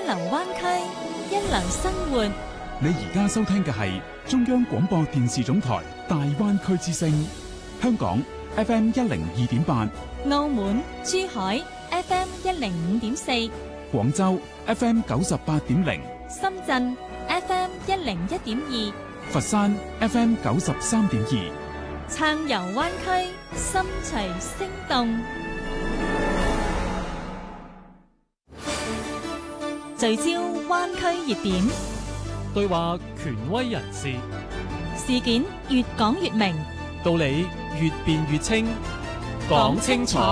流灣區，一流生活。 你而家收聽嘅係中央廣播電視總台大灣區之聲，香港 FM 102.8， 澳門、珠海 FM 105.4， 廣州 FM 98.0， 深圳 FM 101.2， 佛山 FM 93.2， 暢遊灣區，心隨聲動。聚焦灣區熱點， 對話權威人士， 事件越講越明， 道理越辯越清， 講清楚。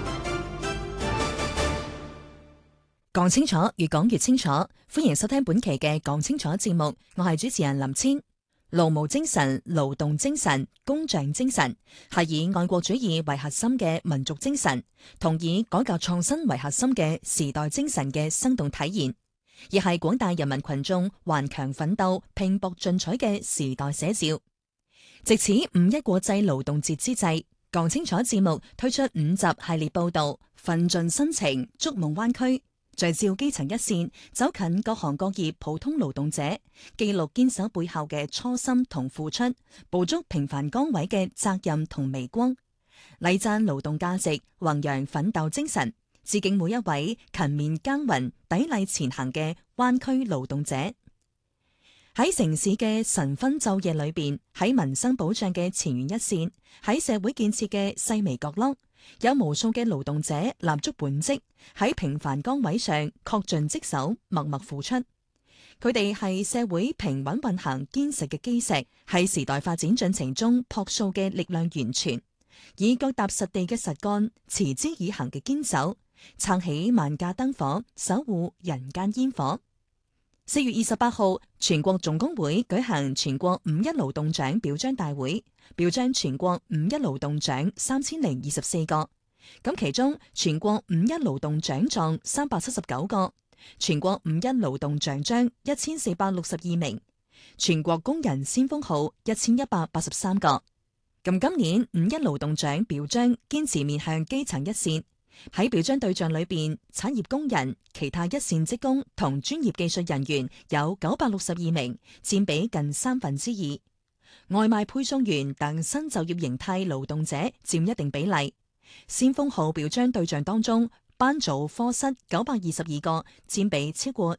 講清楚，越講越清楚。歡迎收聽本期嘅講清楚節目，我係主持人林千。勞務精神、勞動精神、工匠精神係以愛國主義為核心嘅民族精神，同以改革創新為核心嘅時代精神嘅生動體現，亦係廣大人民群眾頑強奮鬥、拼搏進取嘅時代寫照。藉此5·1國際勞動節之際，講清楚節目推出5集系列報道，奮盡新情，築夢灣區，聚焦基層一線，走近各行各業普通勞動者，記錄堅守背後嘅初心同付出，捕捉平凡崗位嘅責任同微光，禮讚勞動價值，弘揚奮鬥精神，致敬每一位勤勉耕耘、砥礪前行嘅灣區勞動者。喺城市嘅晨昏晝夜裏邊，喺民生保障嘅前沿一線，喺社會建設嘅細微角落，有無數嘅勞動者立足本職，喺平凡崗位上恪盡職守，默默付出。佢哋係社會平穩運行堅實嘅基石，係時代發展進程中樸素嘅力量源泉，以腳踏實地嘅實幹、持之以恆嘅堅守，撐起萬家燈火，守護人間煙火。4月28號，全國總工會舉行全國5·1勞動獎表彰大會，表彰全國5·1勞動獎3024個。咁其中全國5·1勞動獎狀379個，全國5·1勞動獎章1462名，全國工人先鋒號1183個。咁今年5·1勞動獎表彰堅持面向基層一線。喺表彰對象裏邊，產業工人、其他一線職工同專業技術人員有962名，佔比近2/3。外賣配送員等新就業形態勞動者佔一定比例。先鋒號表彰對象當中，班組科室922個，佔比超過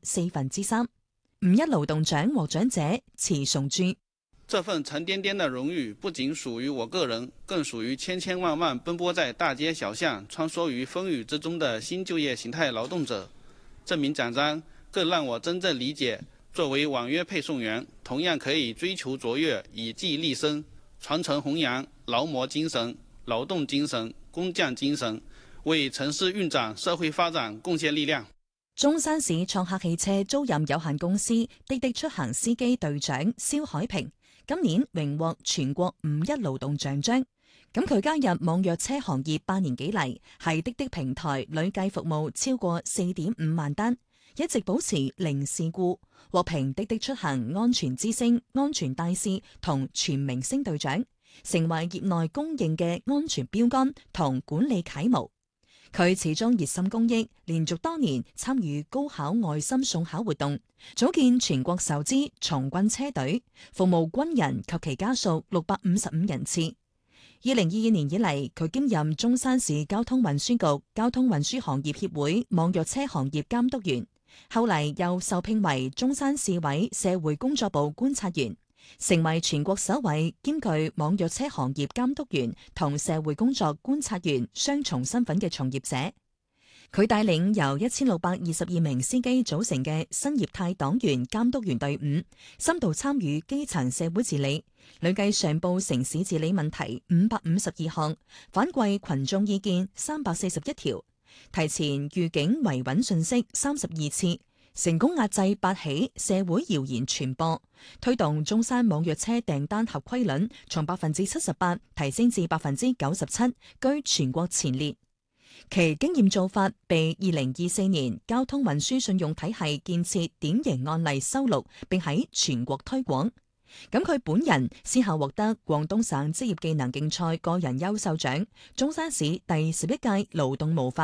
3/4。5·1勞動獎獲獎者遲崇珠。 這份沉甸甸的榮譽不僅屬於我個人，更屬於千千萬萬奔波在大街小巷、穿梭於風雨之中的新就業形態勞動者。這名獎章更讓我真正理解，作為網約配送員，同樣可以追求卓越，以技立身，傳承弘揚勞模精神、勞動精神、工匠精神，為城市運展、社會發展貢獻力量。 中山市創客汽車租賃有限公司滴滴出行司機隊長蕭海平，今年榮獲全國5·1勞動獎章。咁佢加入網約車行業8年幾嚟，係滴滴平台累計服務超過4.5萬單，一直保持零事故，獲評滴滴出行安全之星、安全大使同全明星隊長，成為業內公認嘅安全標杆同管理楷模。佢始終熱心公益，連續多年參與高考愛心送考活動，組建全國首支從軍車隊，服務軍人及其家屬655人次。2022年以嚟，佢兼任中山市交通運輸局交通運輸行業協會網約車行業監督員，後嚟又受聘為中山市委社會工作部觀察員，成為全國首位兼具網約車行業監督員同社會工作觀察員雙重身份嘅從業者。佢帶領由1622名司機組成嘅新業態黨員監督員隊伍，深度參與基層社會治理，累計上報城市治理問題552項，反饋群眾意見341條，提前預警維穩信息32次，成功壓制8起社會謠言傳播，推動中山網約車訂單合規率從78%提升至97%，居全國前列。其經驗做法被2024年交通運輸信用體系建設典型案例收錄，並喺全國推廣。咁佢本人先後獲得廣東省職業技能競賽個人優秀獎、中山市第11屆勞動模範